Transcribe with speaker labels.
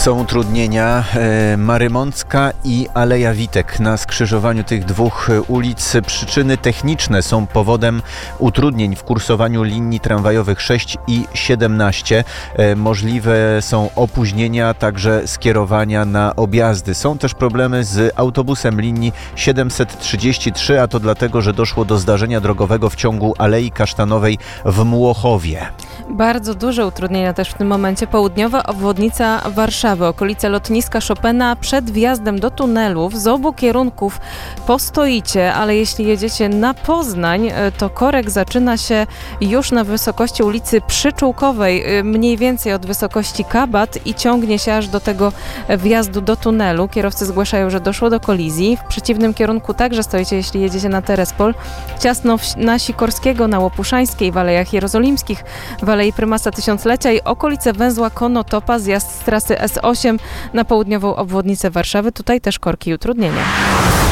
Speaker 1: Są utrudnienia. Marymącka i Aleja Witek. Na skrzyżowaniu tych dwóch ulic przyczyny techniczne są powodem utrudnień w kursowaniu linii tramwajowych 6 i 17. Możliwe są opóźnienia, także skierowania na objazdy. Są też problemy z autobusem linii 733, a to dlatego, że doszło do zdarzenia drogowego w ciągu Alei Kasztanowej w Młochowie.
Speaker 2: Bardzo duże utrudnienia też w tym momencie. Południowa obwodnica Warszawy, okolice lotniska Chopina, przed wjazdem do tunelów. Z obu kierunków postoicie, ale jeśli jedziecie na Poznań, to korek zaczyna się już na wysokości ulicy Przyczółkowej, mniej więcej od wysokości Kabat i ciągnie się aż do tego wjazdu do tunelu. Kierowcy zgłaszają, że doszło do kolizji. W przeciwnym kierunku także stoicie, jeśli jedziecie na Terespol. Ciasno na Sikorskiego, na Łopuszańskiej, w Alejach Jerozolimskich, w Alei Prymasa Tysiąclecia i okolice węzła Konotopa, zjazd z trasy S8 na południową obwodnicę Warszawy. Tutaj też korki i utrudnienia.